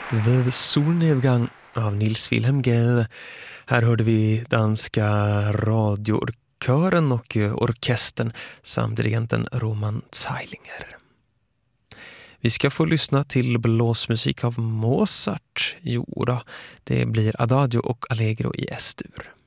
Ved solnedgang av Nils Wilhelm Gell. Här hörde vi danska radiokören och orkestern samt dirigenten Roman Zeilinger. Vi ska få lyssna till blåsmusik av Mozart. Jo då, det blir Adagio och Allegro i S-dur.